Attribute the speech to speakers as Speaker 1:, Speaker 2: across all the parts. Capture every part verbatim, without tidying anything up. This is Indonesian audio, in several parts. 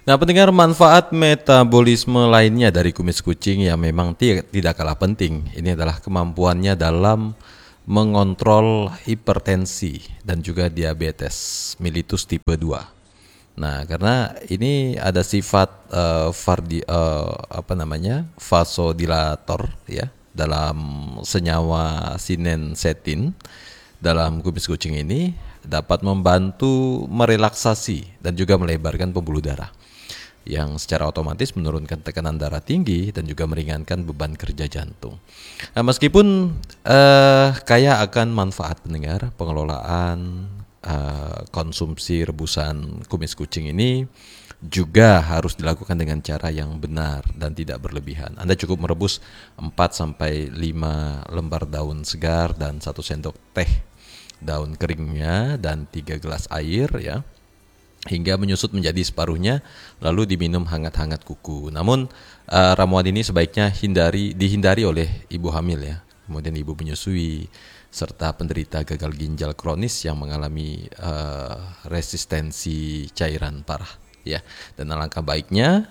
Speaker 1: Nah, pendengar, manfaat metabolisme lainnya dari kumis kucing yang memang ti- tidak kalah penting. Ini adalah kemampuannya dalam mengontrol hipertensi dan juga diabetes mellitus tipe dua. Nah, karena ini ada sifat eh, vardi, eh, apa namanya, vasodilator ya dalam senyawa sinensetin dalam kumis kucing ini dapat membantu merelaksasi dan juga melebarkan pembuluh darah yang secara otomatis menurunkan tekanan darah tinggi dan juga meringankan beban kerja jantung. Nah, meskipun eh, kaya akan manfaat pendengar, pengelolaan eh, konsumsi rebusan kumis kucing ini juga harus dilakukan dengan cara yang benar dan tidak berlebihan. Anda cukup merebus empat sampai lima lembar daun segar dan satu sendok teh daun keringnya dan tiga gelas air ya, hingga menyusut menjadi separuhnya, lalu diminum hangat-hangat kuku. Namun uh, ramuan ini sebaiknya hindari dihindari oleh ibu hamil ya, kemudian ibu menyusui, serta penderita gagal ginjal kronis yang mengalami uh, resistensi cairan parah ya. Dan alangkah baiknya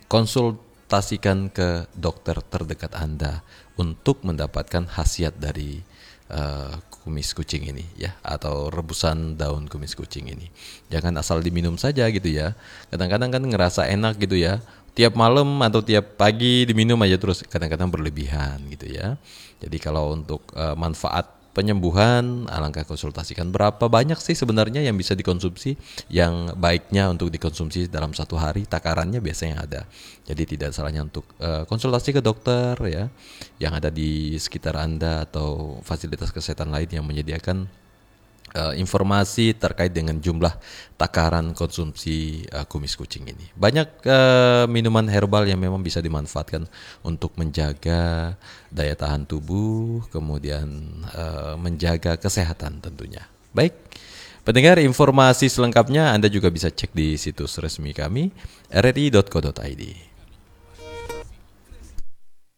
Speaker 1: konsultasikan ke dokter terdekat Anda untuk mendapatkan khasiat dari uh, kumis kucing ini ya, atau rebusan daun kumis kucing ini. Jangan asal diminum saja gitu ya. Kadang-kadang kan ngerasa enak gitu ya, tiap malam atau tiap pagi diminum aja terus, kadang-kadang berlebihan gitu ya. Jadi kalau untuk uh, manfaat penyembuhan, alangkah konsultasikan berapa banyak sih sebenarnya yang bisa dikonsumsi, yang baiknya untuk dikonsumsi dalam satu hari, takarannya biasanya ada. Jadi tidak salahnya untuk uh, konsultasi ke dokter ya, yang ada di sekitar Anda atau fasilitas kesehatan lain yang menyediakan uh, informasi terkait dengan jumlah takaran konsumsi uh, kumis kucing ini. Banyak uh, minuman herbal yang memang bisa dimanfaatkan untuk menjaga daya tahan tubuh, kemudian uh, menjaga kesehatan tentunya. Baik, pendengar, informasi selengkapnya Anda juga bisa cek di situs resmi kami r r i dot co dot i d.